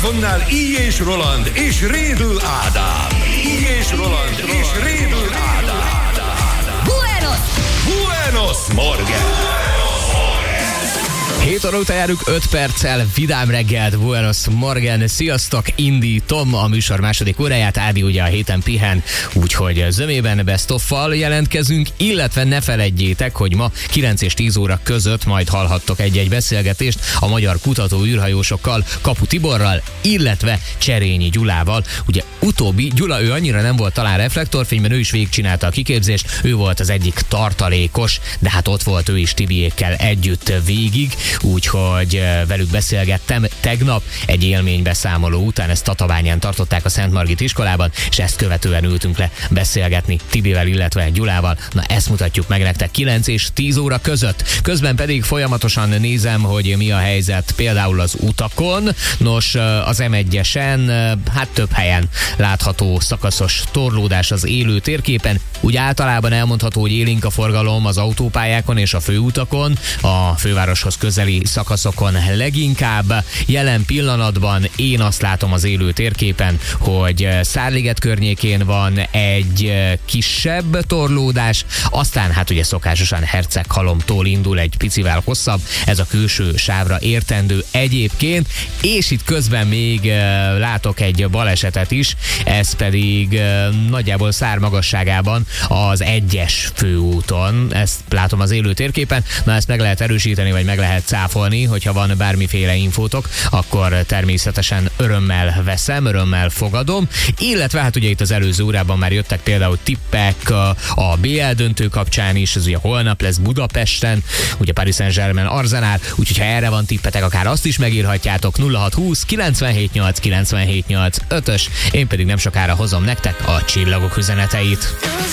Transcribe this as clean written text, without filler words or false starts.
mikrofonnál I. Roland és Rédl Ádám. I. Roland és Rédl Ádám. Buenos Morgen! 7 óra után járunk 5 perccel, vidám reggelt, Buenos Morgen, sziasztok, indítom a műsor második óráját, Ádi ugye a héten pihen, úgyhogy zömében Best of-val jelentkezünk, illetve ne feledjétek, hogy ma 9 és 10 óra között majd hallhattok egy-egy beszélgetést a magyar kutató űrhajósokkal, Kapu Tiborral, illetve Cserényi Gyulával. Ugye utóbbi, Gyula, ő annyira nem volt talán reflektorfényben, ő is végigcsinálta a kiképzést, ő volt az egyik tartalékos, de hát ott volt ő is Tibiékkel együtt végig, úgyhogy velük beszélgettem tegnap egy élménybeszámoló után, ezt Tatabányán tartották a Szent Margit iskolában, és ezt követően ültünk le beszélgetni Tibivel, illetve Gyulával. Na, ezt mutatjuk meg nektek 9 és 10 óra között. Közben pedig folyamatosan nézem, hogy mi a helyzet például az utakon. Nos, az M1-esen, hát több helyen látható szakaszos torlódás az élő térképen. Úgy általában elmondható, hogy élénk a forgalom az autópályákon és a főutakon, a fővároshoz közeli szakaszokon leginkább. Jelen pillanatban én azt látom az élő térképen, hogy Szárliget környékén van egy kisebb torlódás, aztán hát ugye szokásosan Herceghalomtól indul egy picivel hosszabb, ez a külső sávra értendő egyébként, és itt közben még látok egy balesetet is, ez pedig nagyjából Szár magasságában az 1-es főúton, ezt látom az élő térképen, na ezt meg lehet erősíteni, vagy meg lehet cáfolni, hogyha van bármiféle infótok, akkor természetesen örömmel veszem, örömmel fogadom, illetve hát ugye itt az előző órában már jöttek például tippek a BL döntő kapcsán is, ez ugye holnap lesz Budapesten, ugye Paris Saint-Germain Arsenal, úgyhogy ha erre van tippetek, akár azt is megírhatjátok 0620 978 978 5-ös, én pedig nem sokára hozom nektek a csillagok üzeneteit.